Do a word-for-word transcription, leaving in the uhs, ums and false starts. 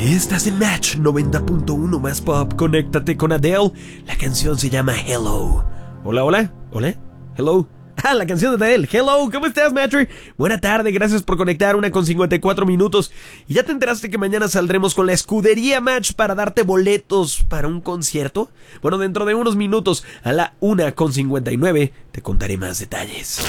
Estás en Match noventa punto uno más pop. Conéctate con Adele. La canción se llama Hello. Hola, hola, hola, hello. Ah, la canción de Adele. Hello, ¿cómo estás, Matcher? Buena tarde, gracias por conectar. Una con cincuenta y cuatro minutos. ¿Y ya te enteraste que mañana saldremos con la escudería Match para darte boletos para un concierto? Bueno, dentro de unos minutos, a la una con cincuenta y nueve, te contaré más detalles.